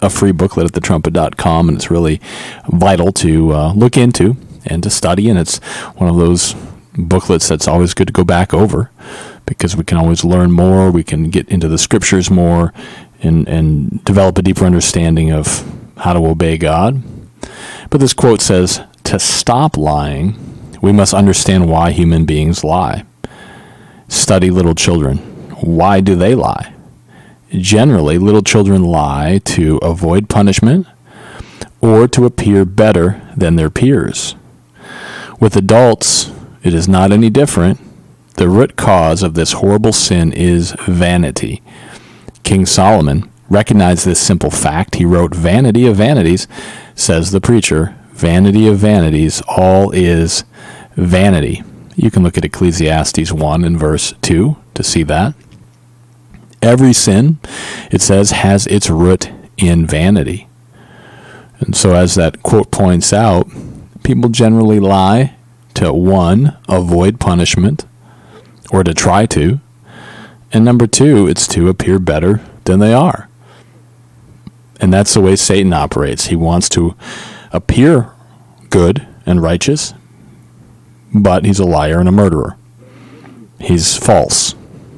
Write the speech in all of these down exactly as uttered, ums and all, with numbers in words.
a free booklet at the trumpet dot com, and it's really vital to uh, look into and to study, and it's one of those booklets that's always good to go back over, because we can always learn more, we can get into the scriptures more, and, and develop a deeper understanding of how to obey God. But this quote says, to stop lying, we must understand why human beings lie. Study little children. Why do they lie? Generally, little children lie to avoid punishment or to appear better than their peers. With adults, it is not any different. The root cause of this horrible sin is vanity. King Solomon recognized this simple fact. He wrote, "Vanity of vanities," says the preacher, "vanity of vanities, all is vanity." You can look at Ecclesiastes one and verse two to see that. Every sin, it says, has its root in vanity. And so as that quote points out, people generally lie to, one, avoid punishment, or to try to, and number two, it's to appear better than they are. And that's the way Satan operates. He wants to appear good and righteous, but he's a liar and a murderer. He's false.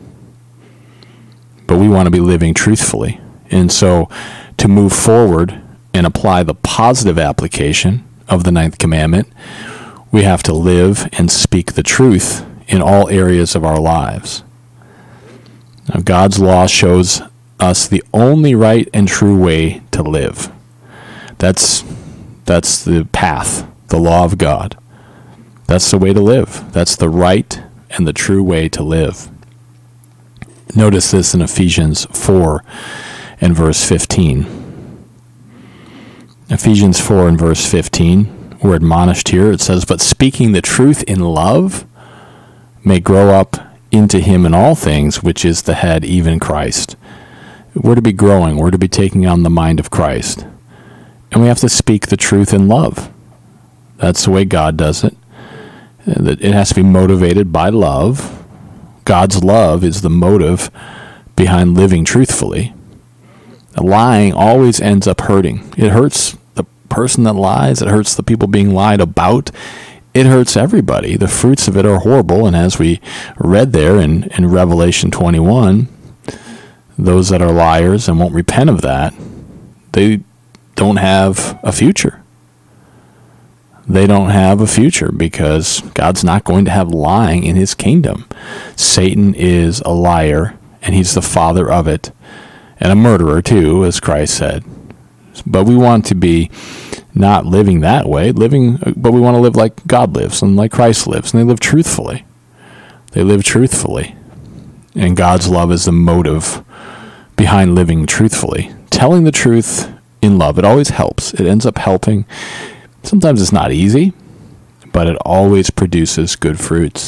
But we want to be living truthfully. And so to move forward and apply the positive application of the ninth commandment, we have to live and speak the truth in all areas of our lives. Now, God's law shows us the only right and true way to live. That's that's the path, the law of God. That's the way to live. That's the right and the true way to live. Notice this in Ephesians four and verse fifteen. Ephesians four and verse fifteen, we're admonished here. It says, "But speaking the truth in love may grow up into him in all things, which is the head, even Christ." We're to be growing. We're to be taking on the mind of Christ. And we have to speak the truth in love. That's the way God does it. It has to be motivated by love. God's love is the motive behind living truthfully. Lying always ends up hurting. It hurts the person that lies. It hurts the people being lied about. It hurts everybody. The fruits of it are horrible. And as we read there in, in Revelation twenty-one, those that are liars and won't repent of that, they don't have a future. They don't have a future because God's not going to have lying in his kingdom. Satan is a liar, and he's the father of it, and a murderer too, as Christ said. But we want to be not living that way, living, but we want to live like God lives and like Christ lives, and they live truthfully. They live truthfully, and God's love is the motive behind living truthfully. Telling the truth in love, it always helps. It ends up helping. Sometimes it's not easy, but it always produces good fruits.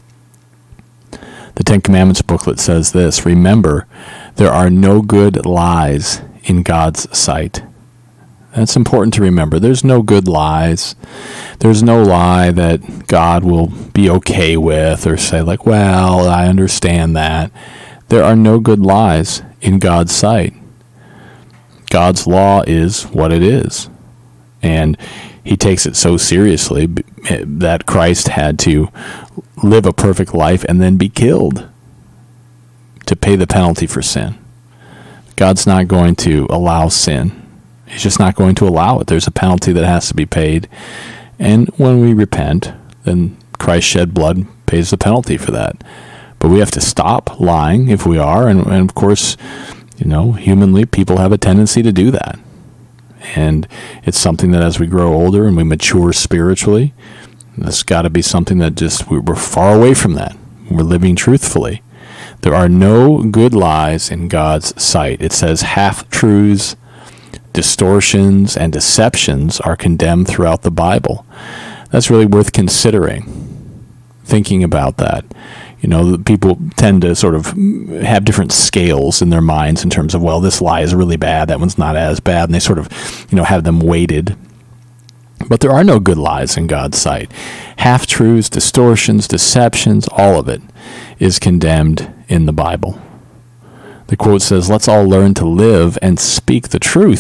The Ten Commandments booklet says this: "Remember, there are no good lies in God's sight." That's important to remember. There's no good lies. There's no lie that God will be okay with or say like, well, I understand that. There are no good lies in God's sight. God's law is what it is. And he takes it so seriously that Christ had to live a perfect life and then be killed to pay the penalty for sin. God's not going to allow sin. He's just not going to allow it. There's a penalty that has to be paid. And when we repent, then Christ shed blood, pays the penalty for that. But we have to stop lying if we are. And, and of course, you know, humanly, people have a tendency to do that. And it's something that as we grow older and we mature spiritually, it's got to be something that just, we're far away from that. We're living truthfully. There are no good lies in God's sight. It says half-truths, distortions, and deceptions are condemned throughout the Bible. That's really worth considering, thinking about that. You know, people tend to sort of have different scales in their minds in terms of, well, this lie is really bad, that one's not as bad, and they sort of, you know, have them weighted. But there are no good lies in God's sight. Half-truths, distortions, deceptions, all of it is condemned in the Bible. The quote says, "Let's all learn to live and speak the truth